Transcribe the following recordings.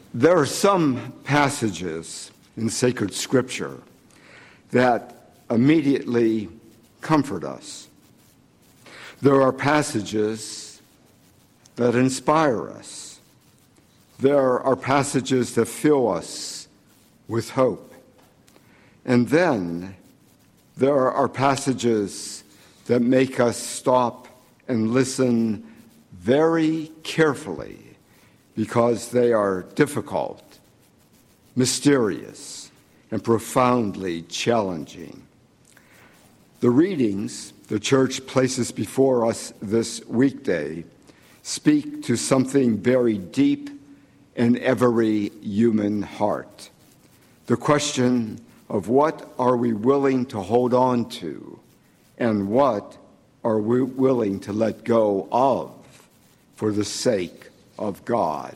There are some passages in sacred scripture that immediately comfort us. There are passages that inspire us. There are passages that fill us with hope. And then there are passages that make us stop and listen very carefully because they are difficult, mysterious, and profoundly challenging. The readings the church places before us this weekday speak to something very deep in every human heart. The question of what are we willing to hold on to and what are we willing to let go of for the sake of God.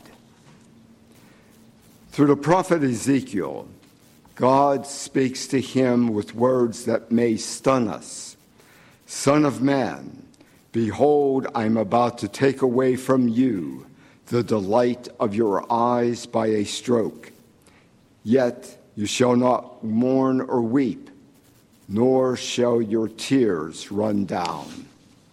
Through the prophet Ezekiel, God speaks to him with words that may stun us. Son of man, behold, I am about to take away from you the delight of your eyes by a stroke. Yet you shall not mourn or weep, nor shall your tears run down.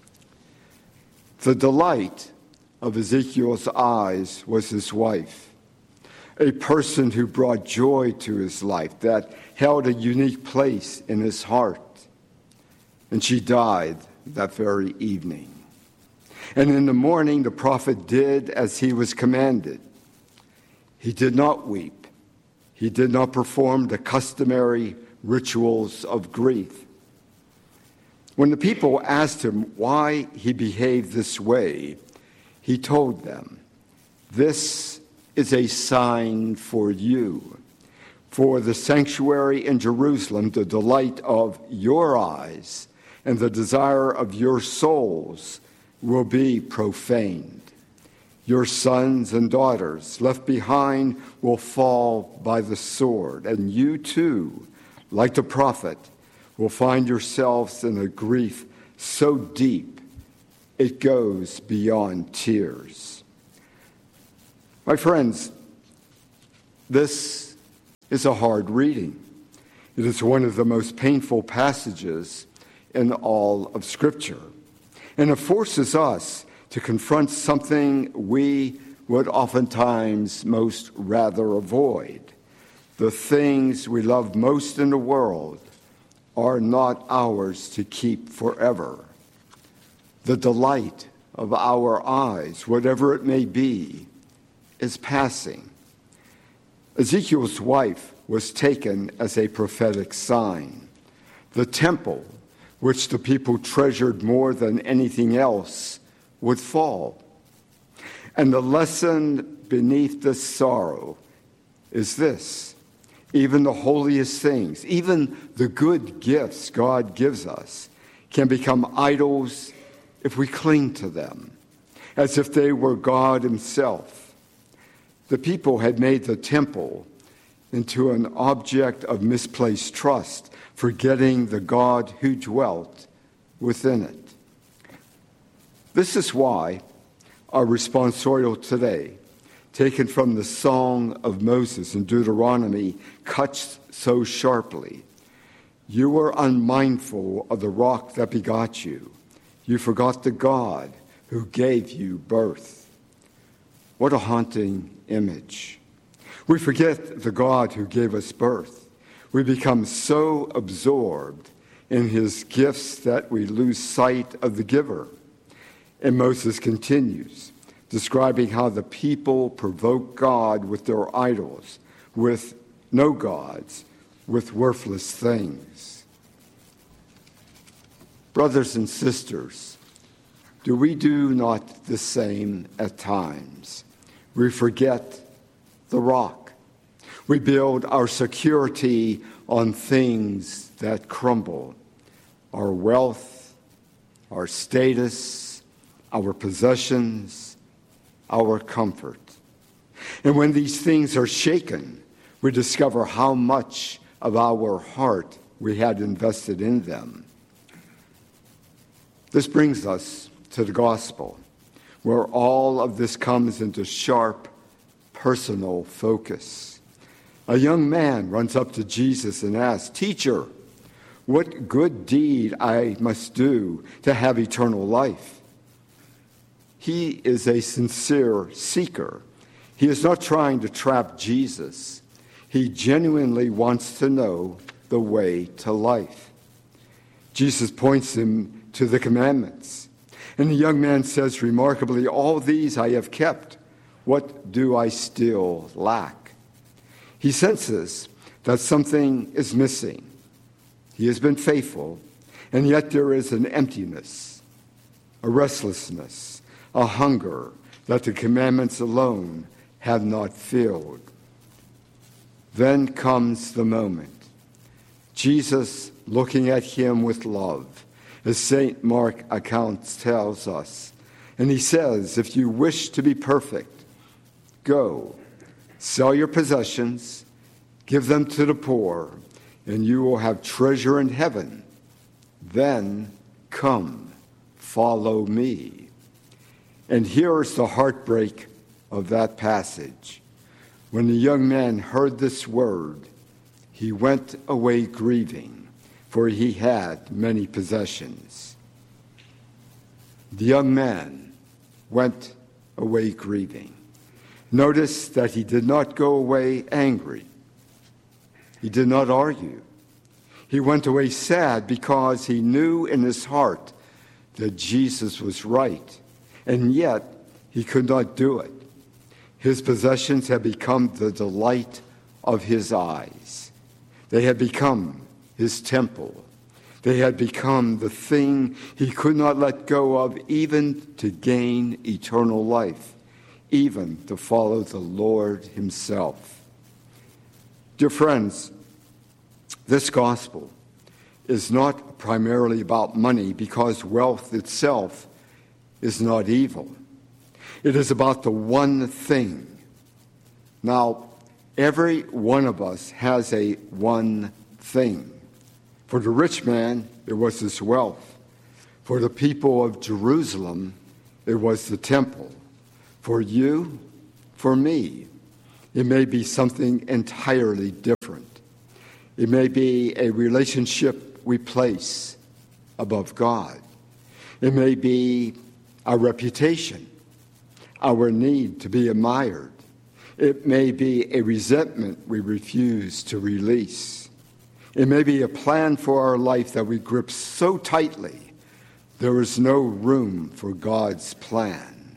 The delight of Ezekiel's eyes was his wife, a person who brought joy to his life, that held a unique place in his heart. And she died that very evening. And in the morning, the prophet did as he was commanded. He did not weep. He did not perform the customary rituals of grief. When the people asked him why he behaved this way, he told them, "This is a sign for you. For the sanctuary in Jerusalem, the delight of your eyes and the desire of your souls will be profaned. Your sons and daughters left behind will fall by the sword, and you too, like the prophet, will find yourselves in a grief so deep it goes beyond tears." My friends, this is a hard reading. It is one of the most painful passages in all of Scripture, and it forces us to confront something we would oftentimes most rather avoid. The things we love most in the world are not ours to keep forever. The delight of our eyes, whatever it may be, is passing. Ezekiel's wife was taken as a prophetic sign. The temple, which the people treasured more than anything else, would fall. And the lesson beneath this sorrow is this: even the holiest things, even the good gifts God gives us, can become idols if we cling to them, as if they were God himself. The people had made the temple into an object of misplaced trust, forgetting the God who dwelt within it. This is why our responsorial today, taken from the Song of Moses in Deuteronomy, cuts so sharply. You were unmindful of the rock that begot you. You forgot the God who gave you birth. What a haunting image. We forget the God who gave us birth. We become so absorbed in his gifts that we lose sight of the giver. And Moses continues, describing how the people provoke God with their idols, with no gods, with worthless things. Brothers and sisters, do we do not the same at times? We forget the rock. We build our security on things that crumble: our wealth, our status, our possessions, our comfort. And when these things are shaken, we discover how much of our heart we had invested in them. This brings us to the gospel, where all of this comes into sharp personal focus. A young man runs up to Jesus and asks, "Teacher, what good deed I must do to have eternal life?" He is a sincere seeker. He is not trying to trap Jesus. He genuinely wants to know the way to life. Jesus points him to the commandments. And the young man says remarkably, "All these I have kept. What do I still lack?" He senses that something is missing. He has been faithful, and yet there is an emptiness, a restlessness, a hunger that the commandments alone have not filled. Then comes the moment. Jesus, looking at him with love, as St. Mark accounts tells us, and he says, "If you wish to be perfect, go, sell your possessions, give them to the poor, and you will have treasure in heaven. Then come, follow me." And here is the heartbreak of that passage. When the young man heard this word, he went away grieving, for he had many possessions. The young man went away grieving. Notice that he did not go away angry. He did not argue. He went away sad because he knew in his heart that Jesus was right, and yet he could not do it. His possessions had become the delight of his eyes. They had become his temple. They had become the thing he could not let go of, even to gain eternal life, even to follow the Lord himself. Dear friends, this gospel is not primarily about money, because wealth itself is not evil. It is about the one thing. Now, every one of us has a one thing. For the rich man, it was his wealth. For the people of Jerusalem, it was the temple. For you, for me, it may be something entirely different. It may be a relationship we place above God. It may be our reputation, our need to be admired. It may be a resentment we refuse to release. It may be a plan for our life that we grip so tightly there is no room for God's plan.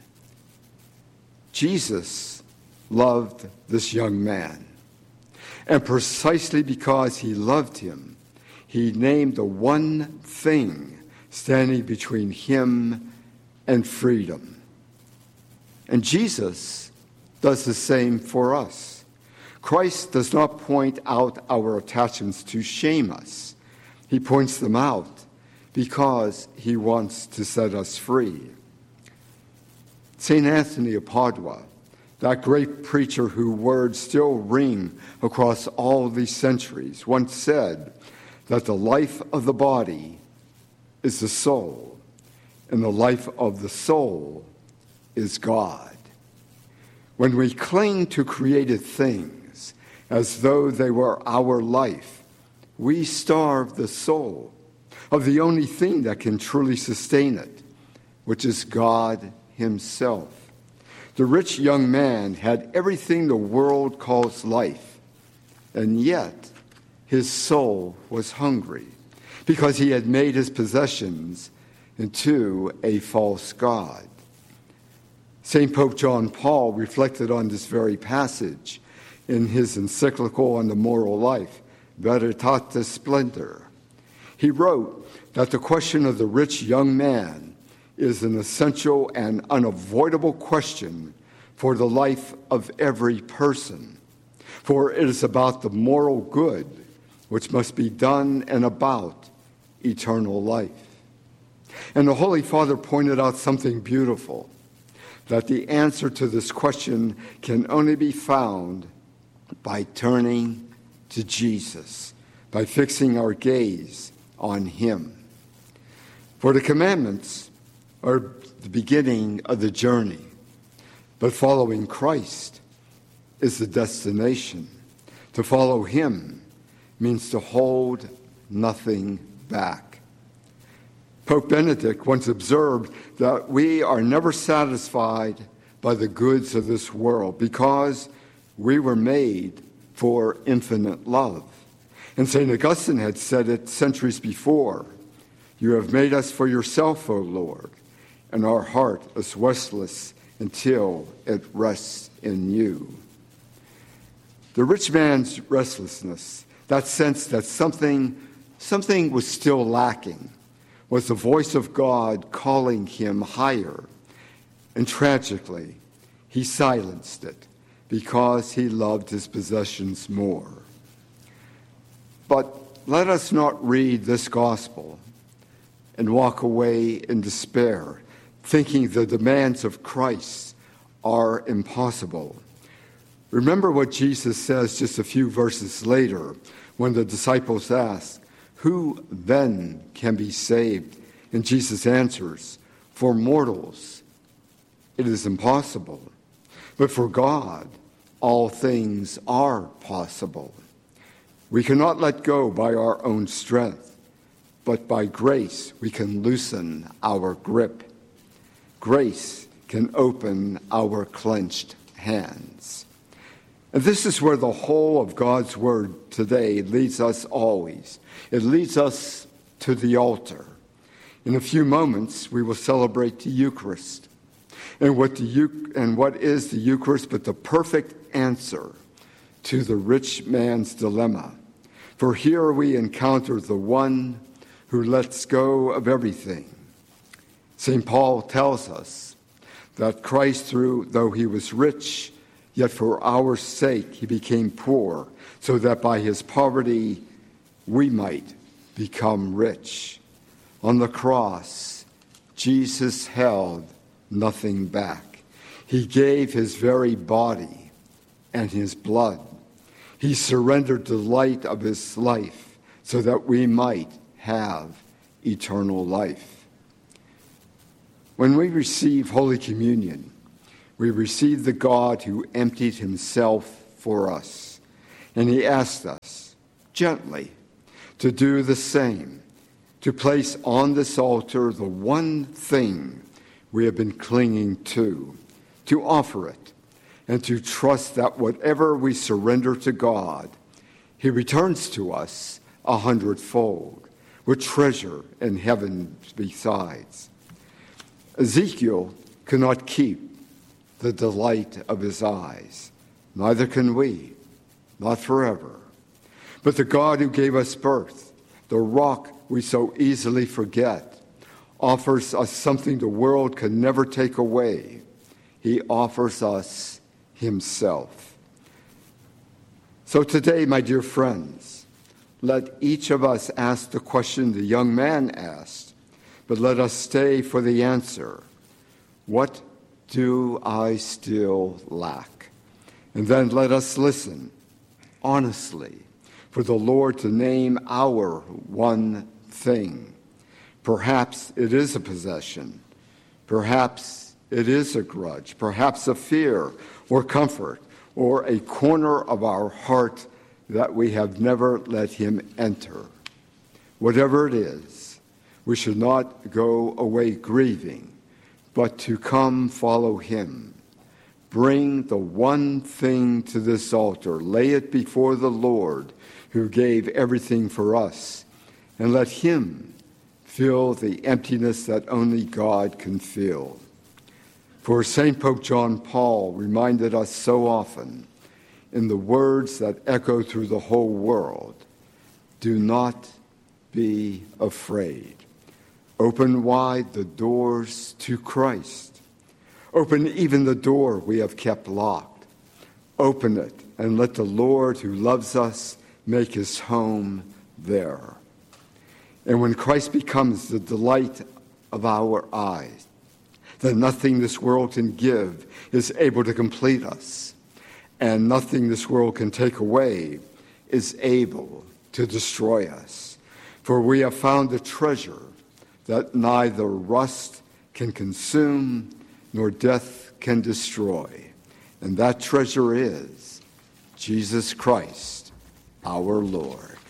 Jesus loved this young man, and precisely because he loved him, he named the one thing standing between him and freedom. And Jesus does the same for us. Christ does not point out our attachments to shame us. He points them out because he wants to set us free. St. Anthony of Padua, that great preacher whose words still ring across all these centuries, once said that the life of the body is the soul, and the life of the soul is God. When we cling to created things as though they were our life, we starve the soul of the only thing that can truly sustain it, which is God himself. The rich young man had everything the world calls life, and yet his soul was hungry because he had made his possessions into a false god. St. Pope John Paul reflected on this very passage in his encyclical on the moral life, Veritatis Splendor. He wrote that the question of the rich young man is an essential and unavoidable question for the life of every person, for it is about the moral good which must be done and about eternal life. And the Holy Father pointed out something beautiful, that the answer to this question can only be found by turning to Jesus, by fixing our gaze on him. For the commandments are the beginning of the journey, but following Christ is the destination. To follow him means to hold nothing back. Pope Benedict once observed that we are never satisfied by the goods of this world because we were made for infinite love. And St. Augustine had said it centuries before, "You have made us for yourself, O Lord, and our heart is restless until it rests in you." The rich man's restlessness, that sense that something was still lacking, was the voice of God calling him higher. And tragically, he silenced it because he loved his possessions more. But let us not read this gospel and walk away in despair, thinking the demands of Christ are impossible. Remember what Jesus says just a few verses later when the disciples ask, "Who then can be saved?" And Jesus answers, "For mortals, it is impossible, but for God, all things are possible." We cannot let go by our own strength, but by grace we can loosen our grip. Grace can open our clenched hands. And this is where the whole of God's word today leads us always. It leads us to the altar. In a few moments, we will celebrate the Eucharist. And what is the Eucharist but the perfect answer to the rich man's dilemma? For here we encounter the one who lets go of everything. St. Paul tells us that Christ, though he was rich, yet for our sake he became poor, so that by his poverty we might become rich. On the cross, Jesus held nothing back. He gave his very body and his blood. He surrendered the light of his life so that we might have eternal life. When we receive Holy Communion, we receive the God who emptied himself for us. And he asked us gently to do the same, to place on this altar the one thing we have been clinging to offer it, and to trust that whatever we surrender to God, he returns to us 100-fold, with treasure in heaven besides. Ezekiel cannot keep the delight of his eyes. Neither can we, not forever. But the God who gave us birth, the rock we so easily forget, offers us something the world can never take away. He offers us himself. So today, my dear friends, let each of us ask the question the young man asked, but let us stay for the answer. What do I still lack? And then let us listen honestly for the Lord to name our one thing. Perhaps it is a possession. Perhaps it is a grudge. Perhaps a fear or comfort or a corner of our heart that we have never let him enter. Whatever it is, we should not go away grieving, but to come follow him. Bring the one thing to this altar. Lay it before the Lord who gave everything for us, and let him fill the emptiness that only God can fill. For St. Pope John Paul reminded us so often in the words that echo through the whole world, do not be afraid. Open wide the doors to Christ. Open even the door we have kept locked. Open it and let the Lord who loves us make his home there. And when Christ becomes the delight of our eyes, then nothing this world can give is able to complete us, and nothing this world can take away is able to destroy us. For we have found a treasure that neither rust can consume nor death can destroy. And that treasure is Jesus Christ, our Lord.